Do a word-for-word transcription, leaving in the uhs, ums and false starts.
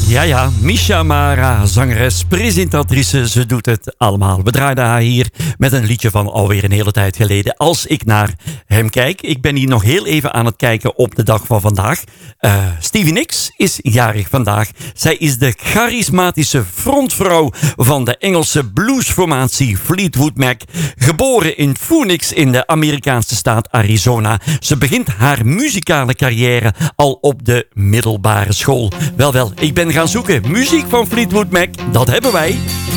Ja, ja, Misha Mara, zangeres, presentatrice, ze doet het allemaal. We draaiden haar hier met een liedje van alweer een hele tijd geleden. Als ik naar hem kijk, ik ben hier nog heel even aan het kijken op de dag van vandaag. Uh, Stevie Nicks is jarig vandaag. Zij is de charismatische frontvrouw van de Engelse bluesformatie Fleetwood Mac. Geboren in Phoenix in de Amerikaanse staat Arizona. Ze begint haar muzikale carrière al op de middelbare school. Wel, wel, ik ben gaan zoeken. Muziek van Fleetwood Mac, dat hebben wij.